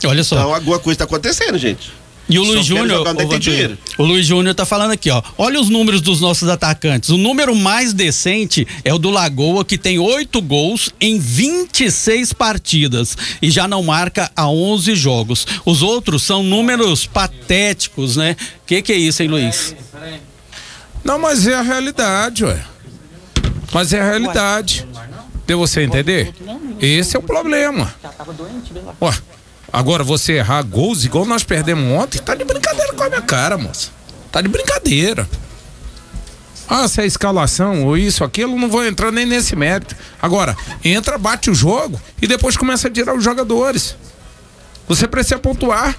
Olha só. Então alguma coisa tá acontecendo, gente. E o Luiz Júnior, o Luiz Júnior tá falando aqui, ó. Olha os números dos nossos atacantes. O número mais decente é o do Lagoa, que tem 8 gols em 26 partidas e já não marca há 11 jogos. Os outros são números patéticos, né? Que é isso, hein, Luiz? Não, mas é a realidade, ué. Mas é a realidade. Deu você entender? Esse é o problema. Ué. Agora, você errar gols igual nós perdemos ontem, tá de brincadeira com a minha cara, moça. Tá de brincadeira. Ah, se é escalação ou isso, aquilo, não vou entrar nem nesse mérito. Agora, entra, bate o jogo e depois começa a tirar os jogadores. Você precisa pontuar.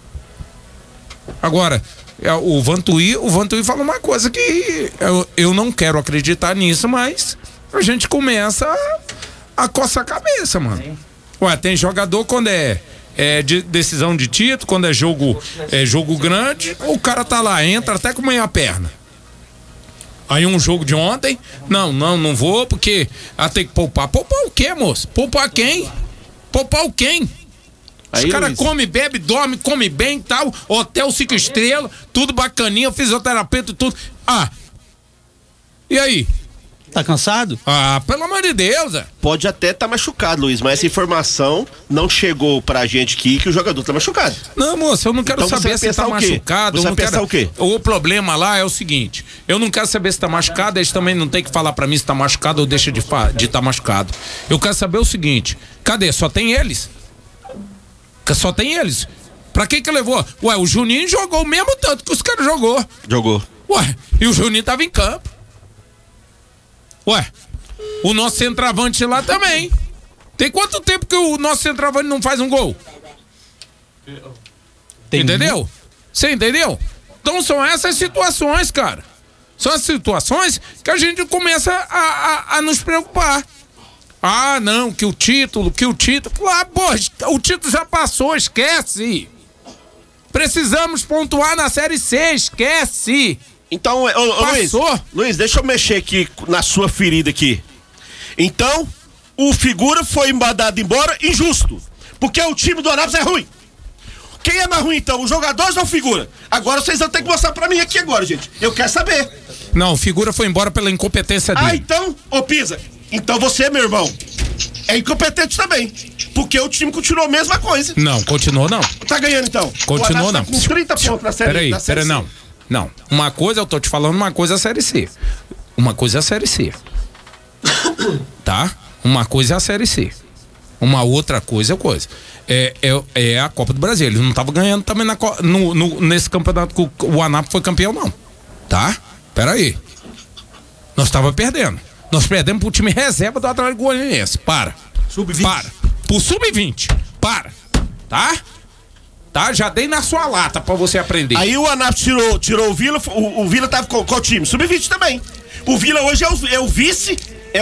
Agora, o Vantuí fala uma coisa que eu não quero acreditar nisso, mas a gente começa a coçar a cabeça, mano. Ué, tem jogador quando é de decisão de título, quando é jogo grande, o cara tá lá, entra até com meia perna. Aí um jogo de ontem, não vou, porque tem que poupar. Poupar o quê, moço? Poupar quem? Poupar o quem? Os caras comem, bebem, dormem, comem bem e tal, hotel 5 estrelas, tudo bacaninha, fisioterapeuta, tudo. Ah, e aí? Tá cansado? Ah, pelo amor de Deus, Pode até estar machucado, Luiz, mas essa informação não chegou pra gente aqui que o jogador tá machucado. Não, moço, eu não quero então saber se tá machucado. Você vai pensar o quê? O problema lá é o seguinte, eu não quero saber se tá machucado, eles também não tem que falar pra mim se tá machucado ou deixa de tá machucado. Eu quero saber o seguinte, cadê? Só tem eles? Só tem eles. Pra que levou? Ué, o Juninho jogou o mesmo tanto que os caras jogou. Jogou. Ué, e o Juninho tava em campo. Ué, o nosso centroavante lá também. Tem quanto tempo que o nosso centroavante não faz um gol? Entendeu? Você entendeu? Então são essas situações, cara. São as situações que a gente começa a nos preocupar. Ah, não, que o título. Ah, pô, o título já passou, esquece. Precisamos pontuar na Série C, esquece. Então, Luiz, deixa eu mexer aqui na sua ferida aqui. Então, o figura foi mandado embora injusto, porque o time do Anápolis é ruim. Quem é mais ruim então, os jogadores ou o figura? Agora vocês vão ter que mostrar pra mim aqui agora, gente. Eu quero saber. Não, o figura foi embora pela incompetência dele. Ah, então, Pisa, então você, meu irmão, é incompetente também, porque o time continuou a mesma coisa. Não, continuou não. Tá ganhando então? Continuou não. Tá com 30 pontos na Série C. Peraí, não. Uma coisa, eu tô te falando, uma coisa é a Série C. Uma coisa é a Série C. Tá? Uma coisa é a Série C. Uma outra coisa é coisa. É a Copa do Brasil. Ele não tava ganhando também nesse campeonato que o Anápolis foi campeão, não. Tá? Peraí. Nós tava perdendo. Nós perdemos pro time reserva do Atlético Goianiense. Para. Sub-20. Para. Pro Sub-20. Para. Tá? Tá? Já dei na sua lata pra você aprender. Aí o Anápolis tirou o Vila, o Vila tava com qual time? Sub-20 também. O Vila hoje é o vice,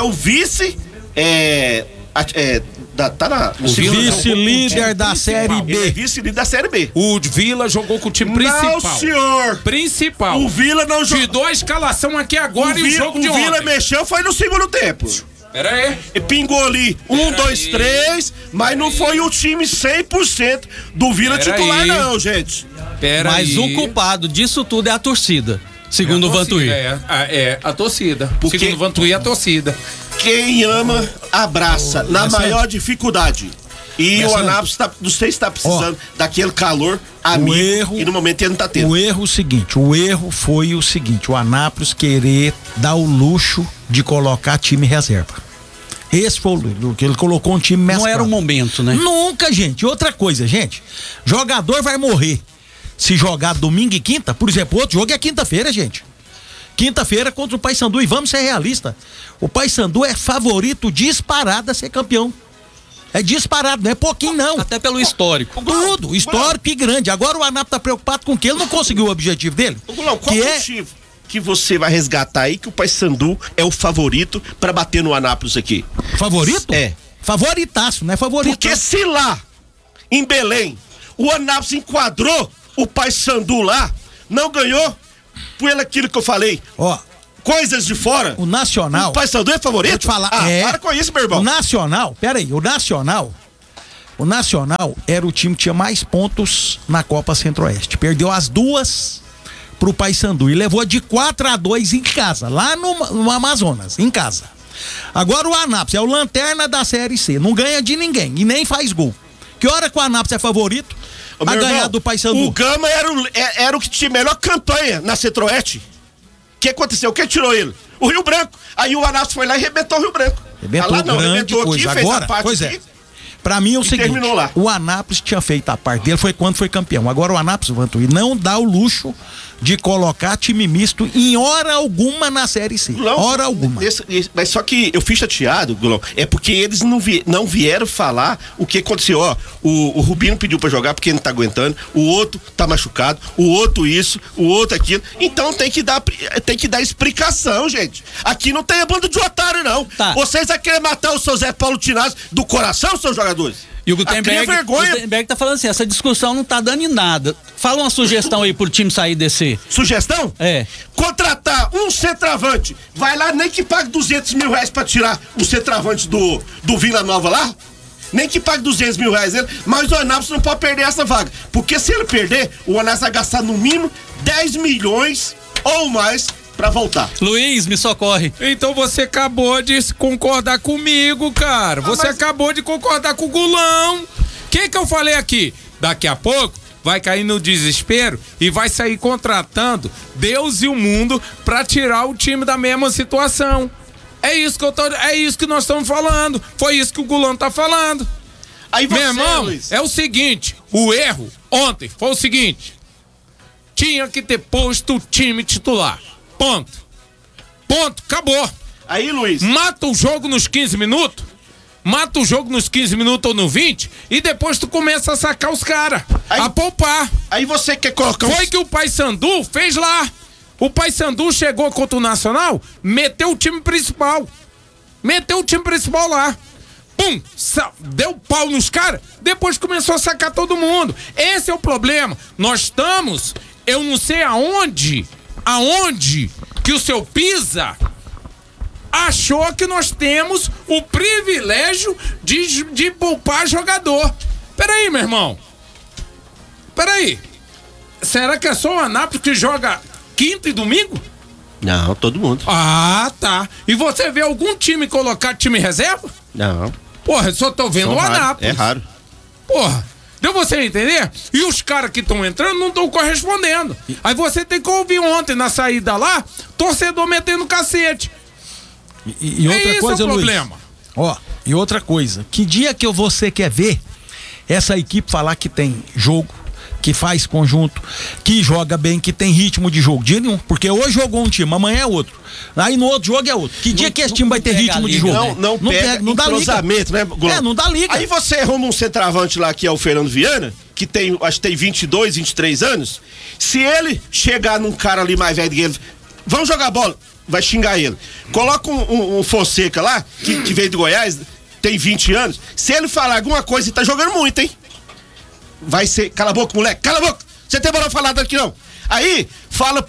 o vice-líder da Série B. Ele é vice-líder da Série B. O Vila jogou com o time principal. Não, senhor. Principal. O Vila não jogou. Te dou a escalação aqui agora e o jogo de ontem. O Vila mexeu, foi no segundo tempo. Pera aí. E pingou ali 1, 2, 3, mas não foi o time 100% do Vila titular não, gente. Mas o culpado disso tudo é a torcida, segundo o Vantuí. A torcida. Segundo o Vantuí, a torcida. Quem ama, abraça, na maior dificuldade. E o Anápolis, não sei se está precisando daquele calor amigo, e no momento ele não está tendo. O erro foi o seguinte, o Anápolis querer dar o luxo de colocar time reserva. Esse foi o que ele colocou um time mesclado. Não era o momento, né? Nunca, gente. Outra coisa, gente, jogador vai morrer se jogar domingo e quinta. Por exemplo, outro jogo é quinta-feira, gente. Quinta-feira contra o Paysandu, e vamos ser realistas. O Paysandu é favorito disparado a ser campeão. É disparado, não é pouquinho não. Até pelo histórico. Tudo, histórico e grande. Agora o Anápolis tá preocupado com o quê? Ele não conseguiu o objetivo dele. Qual o motivo que você vai resgatar aí que o Paysandu é o favorito pra bater no Anápolis aqui? Favorito? É. Favoritaço, não é favorito. Porque se lá, em Belém, o Anápolis enquadrou o Paysandu lá, não ganhou por aquilo que eu falei. Ó. Coisas de fora. O Nacional. O Paysandu é favorito? Vou te falar. Para com isso, meu irmão. O Nacional, peraí, o Nacional O Nacional era o time que tinha mais pontos na Copa Centro-Oeste. Perdeu as duas pro Paysandu e levou de 4-2 em casa, lá no Amazonas, em casa. Agora o Anápolis é o lanterna da Série C, não ganha de ninguém e nem faz gol. Que hora que o Anápolis é favorito a ganhar do Paysandu? O Gama era o que tinha melhor campanha na Centro-Oeste. O que aconteceu? Quem tirou ele? O Rio Branco. Aí o Anápolis foi lá e arrebentou o Rio Branco. Arrebentou coisa. Aqui, agora, pois é. Pra mim é o seguinte, o Anápolis tinha feito a parte dele, foi quando foi campeão. Agora o Anápolis, Vantuí, não dá o luxo de colocar time misto em hora alguma na Série C. Gulão, hora alguma. Mas só que eu fiz chateado, Gulão, é porque eles não vieram falar o que aconteceu. Ó, o Rubinho pediu pra jogar porque ele não tá aguentando, o outro tá machucado, o outro isso, o outro aquilo. Então tem que dar explicação, gente. Aqui não tem a banda de otário, não. Tá. Vocês vão querer matar o seu Zé Paulo Tinazzi do coração, seus jogadores? E o Gutenberg tá falando assim, essa discussão não tá dando em nada. Fala uma sugestão aí pro time sair desse. Sugestão? É. Contratar um centroavante. Vai lá, nem que pague 200 mil reais pra tirar o centroavante do Vila Nova lá. Nem que pague 200 mil reais ele, mas o Anápolis não pode perder essa vaga. Porque se ele perder, o Anápolis vai gastar no mínimo 10 milhões ou mais pra voltar. Luiz, me socorre. Então você acabou de concordar comigo, cara. Você acabou de concordar com o Gulão. O que eu falei aqui? Daqui a pouco vai cair no desespero e vai sair contratando Deus e o mundo pra tirar o time da mesma situação. É isso que nós estamos falando. Foi isso que o Gulão tá falando. Aí você, meu irmão, Luiz, é o seguinte, o erro ontem foi o seguinte: tinha que ter posto o time titular. Ponto, acabou. Aí, Luiz, mata o jogo nos 15 minutos, ou no 20, e depois tu começa a sacar os caras, a poupar. Aí você quer colocar Foi que o Paysandu fez lá. O Paysandu chegou contra o Nacional, meteu o time principal lá. Pum, deu pau nos caras, depois começou a sacar todo mundo. Esse é o problema. Nós estamos, eu não sei aonde que o seu Pisa achou que nós temos o privilégio de poupar jogador. Peraí, meu irmão. Será que é só o Anápolis que joga quinta e domingo? Não, todo mundo. Ah, tá. E você vê algum time colocar time reserva? Não. Porra, eu só tô vendo o Anápolis. É raro. Porra. Deu você entender? E os caras que estão entrando não estão correspondendo. Aí você tem que ouvir ontem na saída lá, torcedor metendo cacete. E outra coisa, é o problema. Ó, e outra coisa, que dia que você quer ver essa equipe falar que tem jogo, que faz conjunto, que joga bem, que tem ritmo de jogo? Dia nenhum, porque hoje jogou um time, amanhã é outro. Aí no outro jogo é outro. Que dia que esse time vai ter ritmo de jogo? Não pega, não dá liga. Né, Gulão? Não dá liga. Aí você arruma um centroavante lá, que é o Fernando Viana, que tem, acho que tem 22, 23 anos. Se ele chegar num cara ali mais velho que ele, vamos jogar bola, vai xingar ele. Coloca um Fonseca lá, que veio de Goiás, tem 20 anos. Se ele falar alguma coisa, ele tá jogando muito, hein? Vai ser, cala a boca, moleque, cala a boca. Você tem moral falar daqui não. Aí, fala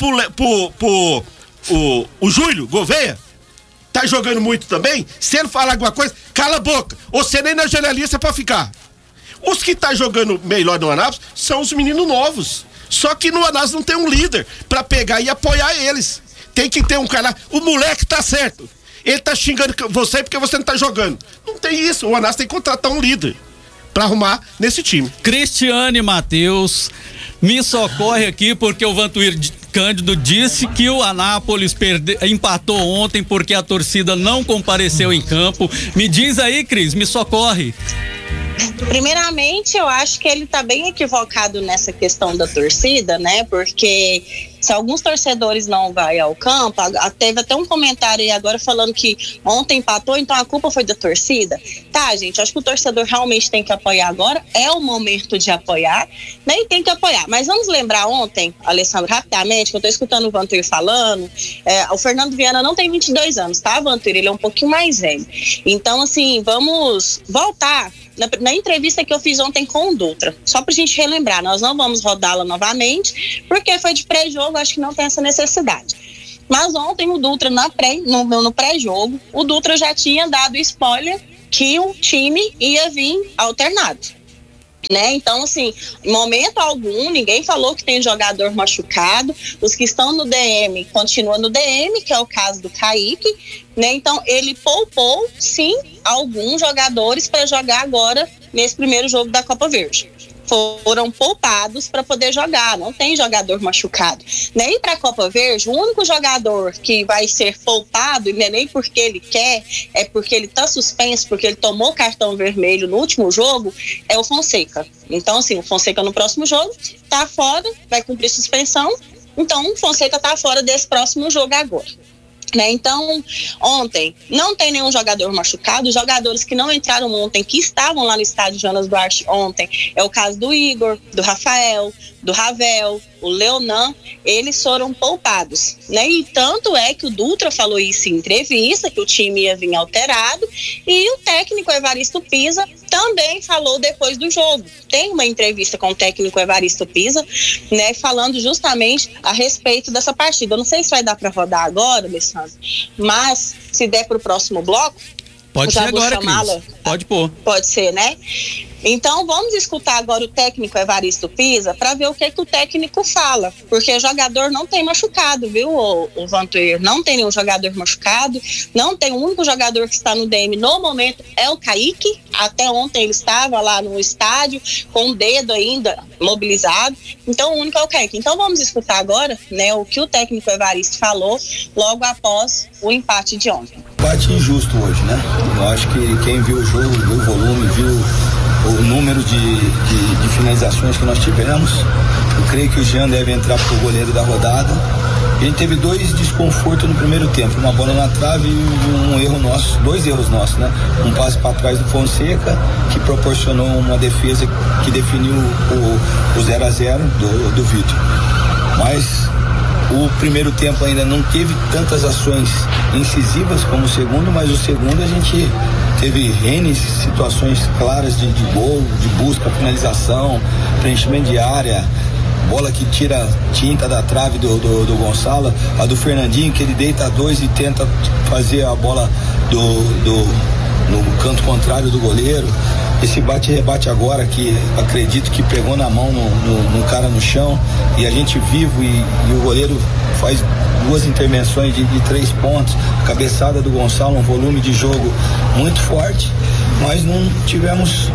o Júlio Gouveia, tá jogando muito também. Se ele falar alguma coisa, cala a boca. Você nem na jornalista pra ficar. Os que tá jogando melhor no Anápolis são os meninos novos. Só que no Anápolis não tem um líder pra pegar e apoiar eles. Tem que ter um cara. O moleque tá certo. Ele tá xingando você porque você não tá jogando. Não tem isso. O Anápolis tem que contratar um líder pra arrumar nesse time. Cristiane Matheus, me socorre aqui porque o Vantuir Cândido disse que o Anápolis empatou ontem porque a torcida não compareceu em campo. Me diz aí, Cris, me socorre. Primeiramente, eu acho que ele tá bem equivocado nessa questão da torcida, né? Porque se alguns torcedores não vão ao campo, teve até um comentário aí agora falando que ontem empatou, então a culpa foi da torcida. Tá, gente, acho que o torcedor realmente tem que apoiar agora, é o momento de apoiar, né? E tem que apoiar. Mas vamos lembrar ontem, Alessandro, rapidamente, que eu tô escutando o Vantuir falando, o Fernando Viana não tem 22 anos, tá, Vantuir? Ele é um pouquinho mais velho. Então, assim, vamos voltar na entrevista que eu fiz ontem com o Dutra, só pra gente relembrar, nós não vamos rodá-la novamente, porque foi de pré-jogo, acho que não tem essa necessidade. Mas ontem o Dutra, no pré-jogo, o Dutra já tinha dado spoiler que o time ia vir alternado. Né? Então, assim, em momento algum, ninguém falou que tem jogador machucado. Os que estão no DM continuam no DM, que é o caso do Kaique, né? Então, ele poupou, sim, alguns jogadores para jogar agora nesse primeiro jogo da Copa Verde. Foram poupados para poder jogar, não tem jogador machucado. Né? E para a Copa Verde, o único jogador que vai ser poupado, e não é nem porque ele quer, é porque ele está suspenso, porque ele tomou cartão vermelho no último jogo, é o Fonseca. Então, assim, o Fonseca no próximo jogo está fora, vai cumprir suspensão, então o Fonseca está fora desse próximo jogo agora. Né? Então, ontem não tem nenhum jogador machucado. Os jogadores que não entraram ontem, que estavam lá no estádio Jonas Duarte ontem, é o caso do Igor, do Rafael, do Ravel, o Leonan, eles foram poupados, né? E tanto é que o Dutra falou isso em entrevista, que o time ia vir alterado, e o técnico Evaristo Pisa também falou depois do jogo. Tem uma entrevista com o técnico Evaristo Pisa, né, falando justamente a respeito dessa partida. Eu não sei se vai dar para rodar agora, Alessandro, mas se der para o próximo bloco, pode ser agora, Cris. Pode pôr. Pode ser, né? Então vamos escutar agora o técnico Evaristo Pisa para ver o que o técnico fala, porque o jogador não tem machucado, viu, o Vantuir? Não tem nenhum jogador machucado, não tem. O único jogador que está no DM no momento é o Kaique. Até ontem ele estava lá no estádio com o dedo ainda mobilizado, então o único é o Kaique. Então vamos escutar agora, né, o que o técnico Evaristo falou logo após o empate de ontem. Empate injusto hoje, né? Eu acho que quem viu o jogo, viu o volume, viu o número de finalizações que nós tivemos. Eu creio que o Jean deve entrar para o goleiro da rodada. A gente teve 2 desconfortos no primeiro tempo, uma bola na trave e um erro nosso, 2 erros nossos, né? Um passe para trás do Fonseca, que proporcionou uma defesa que definiu o 0-0 do Vitor. Mas o primeiro tempo ainda não teve tantas ações incisivas como o segundo, mas o segundo a gente teve N situações claras de gol, de busca, finalização, preenchimento de área, bola que tira tinta da trave do Gonçalo, a do Fernandinho, que ele deita 2 e tenta fazer a bola no canto contrário do goleiro. Esse bate-rebate agora, que acredito que pegou na mão no cara no chão, e a gente vivo e o goleiro faz 2 intervenções de 3 pontos, cabeçada do Gonçalo, um volume de jogo muito forte, mas não tivemos